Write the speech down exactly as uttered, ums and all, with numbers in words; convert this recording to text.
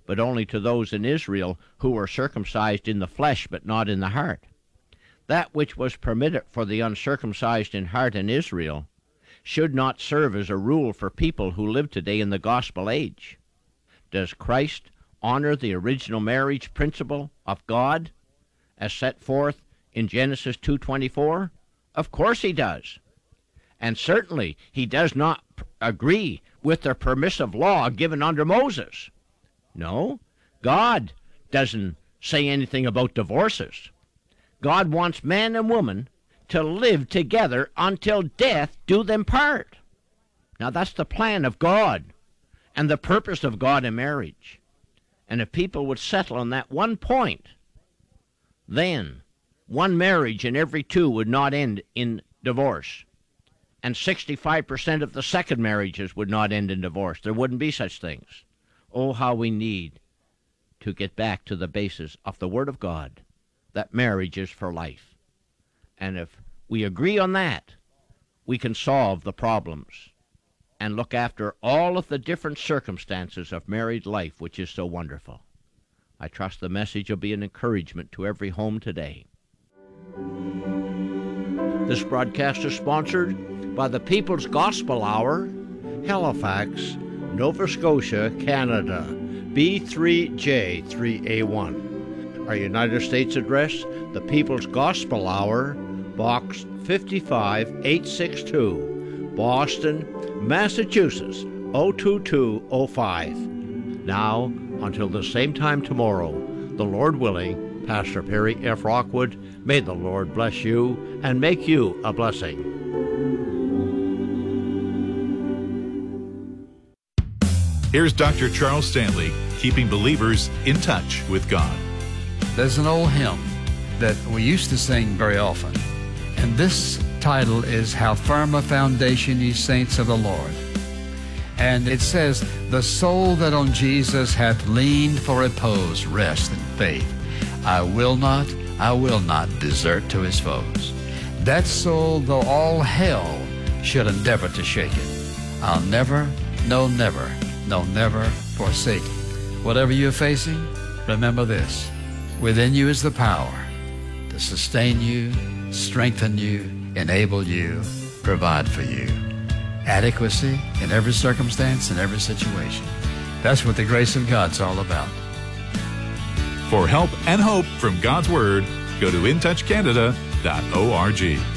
but only to those in Israel who were circumcised in the flesh, but not in the heart. That which was permitted for the uncircumcised in heart in Israel should not serve as a rule for people who live today in the gospel age. Does Christ honor the original marriage principle of God as set forth in Genesis two twenty-four? Of course he does. And certainly he does not p- agree with the permissive law given under Moses. No, God doesn't say anything about divorces. God wants man and woman to live together until death do them part. Now that's the plan of God and the purpose of God in marriage. And if people would settle on that one point, then one marriage in every two would not end in divorce. And sixty-five percent of the second marriages would not end in divorce. There wouldn't be such things. Oh, how we need to get back to the basis of the Word of God, that marriage is for life. And if we agree on that, we can solve the problems and look after all of the different circumstances of married life, which is so wonderful. I trust the message will be an encouragement to every home today. This broadcast is sponsored by the People's Gospel Hour, Halifax, Nova Scotia, Canada, B three J three A one. Our United States address, the People's Gospel Hour, Box fifty-five eight sixty-two, Boston, Massachusetts, oh two two oh five. Now, until the same time tomorrow, the Lord willing, Pastor Perry F. Rockwood, may the Lord bless you and make you a blessing. Here's Doctor Charles Stanley, keeping believers in touch with God. There's an old hymn that we used to sing very often, and this title is How Firm a Foundation, Ye Saints of the Lord. And it says, the soul that on Jesus hath leaned for repose, rest, and faith, I will not, I will not desert to his foes. That soul, though all hell should endeavor to shake it, I'll never, no never, no never forsake it. Whatever you're facing, remember this. Within you is the power to sustain you, strengthen you, enable you, provide for you. Adequacy in every circumstance, in every situation. That's what the grace of God's all about. For help and hope from God's Word, go to in touch canada dot org.